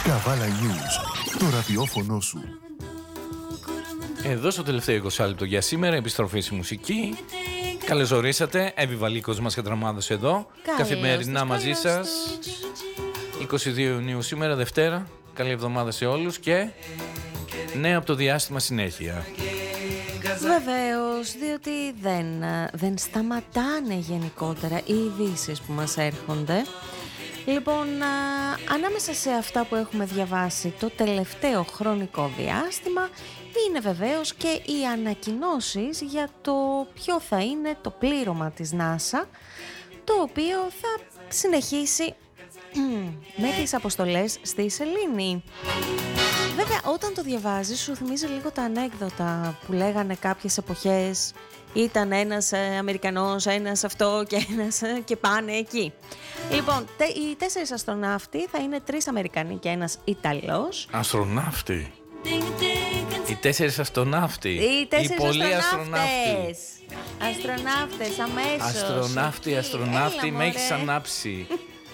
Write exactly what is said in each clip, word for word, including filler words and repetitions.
Καβάλα News, το ραδιόφωνο σου. Εδώ στο τελευταίο είκοσι λεπτό για σήμερα, επιστροφή στη μουσική. Καλώς ορίσατε, Εύη Βαλίκος μας και Δραμάδος εδώ. Καλώς Καθημερινά τους, μαζί σας. είκοσι δύο Ιουνίου σήμερα, Δευτέρα. Καλή εβδομάδα σε όλους και νέα από το διάστημα συνέχεια. Βεβαίως, διότι δεν, δεν σταματάνε γενικότερα οι ειδήσεις που μας έρχονται. Λοιπόν, α, ανάμεσα σε αυτά που έχουμε διαβάσει το τελευταίο χρονικό διάστημα είναι βεβαίως και οι ανακοινώσεις για το ποιο θα είναι το πλήρωμα της NASA, το οποίο θα συνεχίσει με τις αποστολές στη Σελήνη. Βέβαια, όταν το διαβάζεις σου θυμίζει λίγο τα ανέκδοτα που λέγανε κάποιες εποχές. Ήταν ένας ε, Αμερικανός, ένας αυτό και ένας ε, και πάνε εκεί. Λοιπόν, τε, οι τέσσερις αστροναύτοι θα είναι τρεις Αμερικανοί και ένας Ιταλός. Αστροναύτη. Οι τέσσερις αστροναύτοι. Οι τέσσερις Οι πολλοί αστροναύτες. Αστροναύτες, αμέσως. Αστροναύτη, αστροναύτη, με έχεις ανάψει.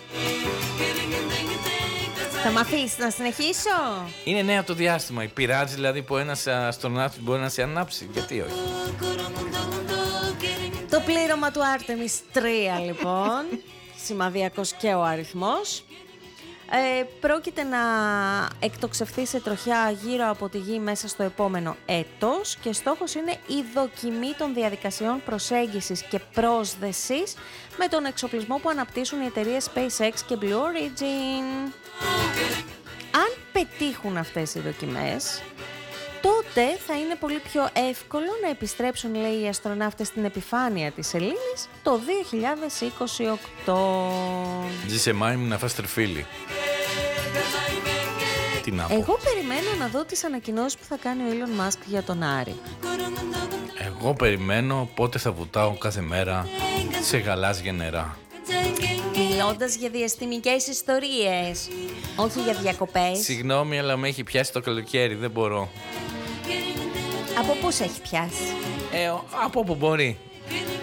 Θα μ' αφήσεις να συνεχίσω? Είναι νέα από το διάστημα. Πειράζει δηλαδή που ένας αστροναύτης μπορεί να σε ανάψει? Γιατί όχι? Το πλήρωμα του Άρτεμις τρία λοιπόν, σημαδιακός και ο αριθμός, ε, πρόκειται να εκτοξευθεί σε τροχιά γύρω από τη Γη μέσα στο επόμενο έτος και στόχος είναι η δοκιμή των διαδικασιών προσέγγισης και πρόσδεσης με τον εξοπλισμό που αναπτύσσουν οι εταιρείες SpaceX και Blue Origin. Αν πετύχουν αυτές οι δοκιμές, τότε θα είναι πολύ πιο εύκολο να επιστρέψουν, λέει, οι αστροναύτες στην επιφάνεια της Σελήνης το δύο χιλιάδες είκοσι οκτώ. Ζήσε μάη μου να φας τριφύλι. Τι να πω. Εγώ περιμένω να δω τις ανακοινώσεις που θα κάνει ο Elon Musk για τον Άρη. Εγώ περιμένω πότε θα βουτάω κάθε μέρα σε γαλάζια νερά. Μιλώντας για διαστημικές ιστορίες, όχι για διακοπές. Συγγνώμη, αλλά με έχει πιάσει το καλοκαίρι, δεν μπορώ. Από πού σε έχει πιάσει? Ε, από όπου μπορεί.